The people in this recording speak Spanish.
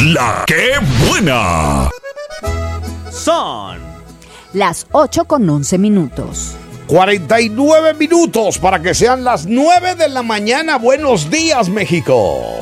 La que buena. Son las 8:11. 49 minutos para que sean las 9 de la mañana. Buenos días, México.